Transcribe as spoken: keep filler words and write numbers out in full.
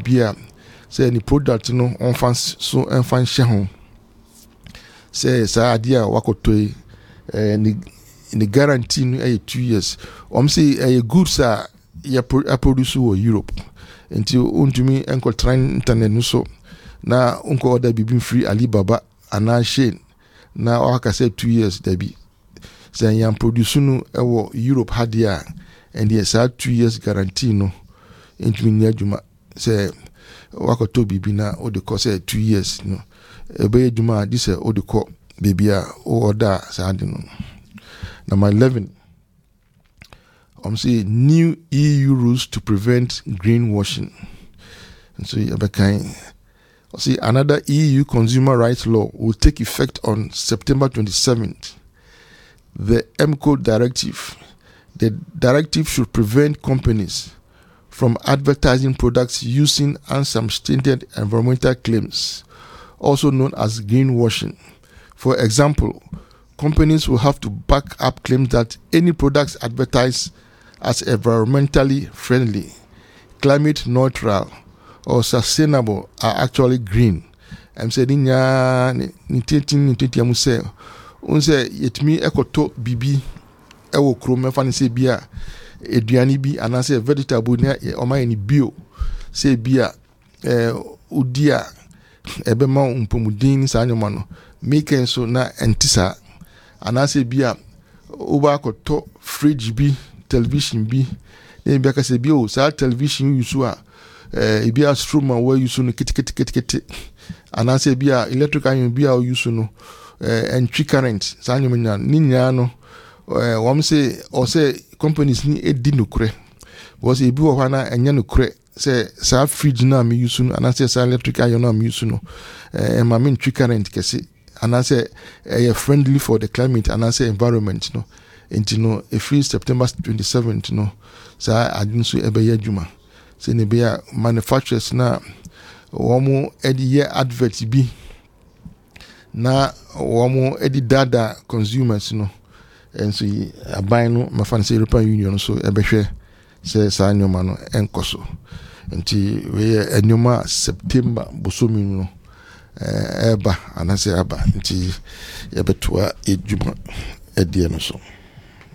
bia say any product no on fans so en fan hye ho say sa ade a wakotoi eh ni ni guarantee no eh two years om say eh goods a ya produce wo Europe enti untumi enko train internet no so na unko order bibin free Alibaba ana Shein na waka say two years dabi say yan produce no ewo Europe hadia and yes a two years guarantee no enti ni adwuma say wakoto bibi na o de ko say two years no ebe adwuma this o de ko bibia o order sa de no. Number eleven, I'm saying new E U rules to prevent greenwashing. And so you kind. See, another E U consumer rights law will take effect on September twenty-seventh. The M Code directive. The directive should prevent companies from advertising products using unsubstantiated environmental claims, also known as greenwashing. For example, companies will have to back up claims that any products advertised as environmentally friendly, climate neutral, or sustainable are actually green. I'm saying, "Nya ni teti ni teti amu say, unse yetmi ekoto bibi ewo krome fani se bia eduani bi anase vegetable ne oma ni bio se bia eh udia ebema umpomudin sa anyoma no make so na entisa anase bia uba akoto fridge bi television bi ne bia ka se bia o sa television yusu a eh bia stroma wa yusu no kiti kiti kiti kiti anase bia electric iron bia o yusu no eh entry current sa anyoma nya ni nya no eh wom say o say companies ni edi nokure was e bi wo hana enya nokure say sa fridge na me yusu no anase sa electric iron na me yusu no eh ma me entry current kese anase eh friendly for the climate anase environment no enti no e free September twenty-seventh no sa adin so ebe ya djuma se ne be manufacturers na womo edi ye advert bi na womo edi dada consumers no enso aban no mafan se European Union so ebehwe se sa nyoma no enkoso enti we enyoma September bosomi no eba anase aba nti yebetoa edjuma edie no so.